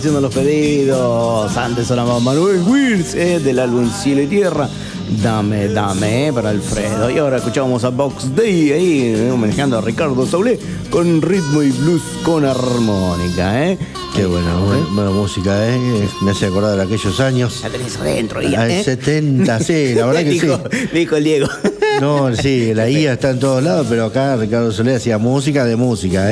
Haciendo los pedidos. Antes sonaba Manuel Wills, del álbum Cielo y Tierra. Dame, para Alfredo. Y ahora escuchamos a Box Day ahí, manejando a Ricardo Saulé con ritmo y blues con armónica, Qué buena música, me hace acordar de aquellos años. La tenés adentro, IA, 70, sí, la verdad que sí. Dijo el Diego. No, sí, la IA está en todos lados, pero acá Ricardo Solé hacía música de música,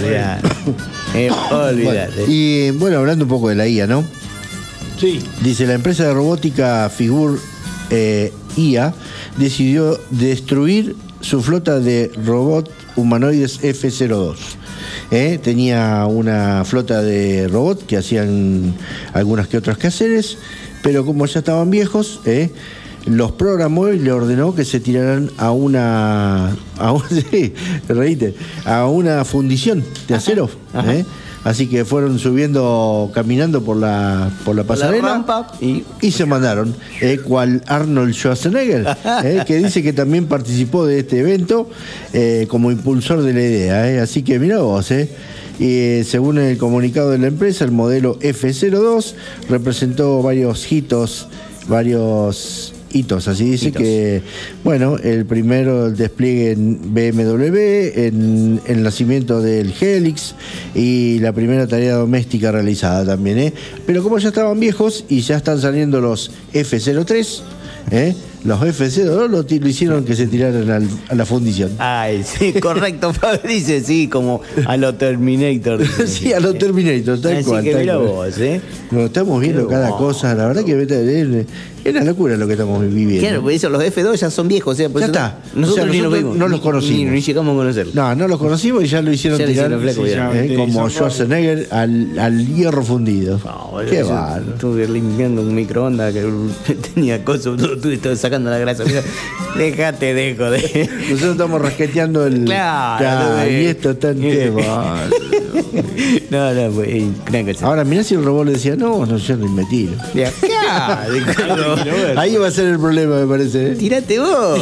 Olvídate. Y bueno, hablando un poco de la IA, ¿no? Sí. Dice, la empresa de robótica Figur IA decidió destruir su flota de robots humanoides F-02. Tenía una flota de robots que hacían algunas que otras quehaceres, pero como ya estaban viejos, los programó y le ordenó que se tiraran a una fundición de acero. Ajá. Así que fueron subiendo, caminando por la pasarela, la rampa, y se mandaron, cual Arnold Schwarzenegger, que dice que también participó de este evento como impulsor de la idea. Así que mirá vos, según el comunicado de la empresa, el modelo F-02 representó varios hitos, así dice que, bueno, el primero, el despliegue en BMW, en el nacimiento del Helix y la primera tarea doméstica realizada también, pero como ya estaban viejos y ya están saliendo los F-03, los F-02 lo hicieron que se tiraran a la fundición. Ay, sí, correcto, dice, sí, como a lo Terminator. Dice, sí, a lo Terminator, tal cual. Así que mira vos, No, estamos viendo cada cosa, la verdad que es una locura lo que estamos viviendo. Claro, por eso los F2 ya son viejos, ya está. Nosotros ni los vimos, no los conocimos. Ni llegamos a conocerlos. No los conocimos y ya lo hicieron tirar como Schwarzenegger al hierro fundido. Qué bárbaro. Estuve limpiando un microondas que tenía cosas, estuve sacando la grasa. Déjate joder. Nosotros estamos rasqueteando el... Claro. Y esto está en tema. No, pues, ahora mirá si el robot le decía, no, yo no me tiro. Ahí va a ser el problema, me parece. Tírate vos.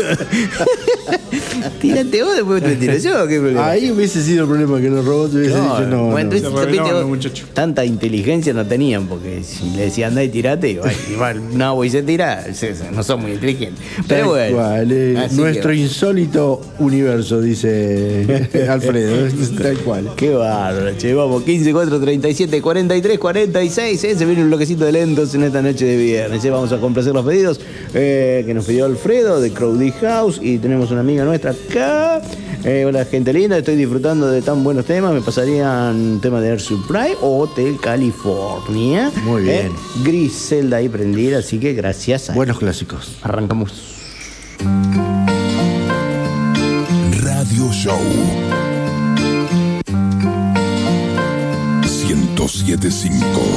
Tírate vos, después te tiro yo. ¿Qué problema? Ahí hubiese sido el problema, que los robots hubiesen dicho no. Bueno, entonces, tanta inteligencia no tenían, porque si le decían andá y tirate, igual no, y se tira, no son muy inteligentes. Pero bueno. Nuestro insólito universo, dice Alfredo. Tal cual. Qué bárbaro, che. Vamos, 15, 4, 37, 43, 46. Se viene un bloquecito de lentos en esta noche de viernes. Vamos a complacer los pedidos que nos pidió Alfredo de Crowdy House. Y tenemos una amiga nuestra acá. Hola, gente linda. Estoy disfrutando de tan buenos temas. Me pasarían temas de Air Supply o Hotel California. Muy bien. Griselda ahí prendida, así que gracias. Buenos clásicos. Arrancamos. Radio Show 107.5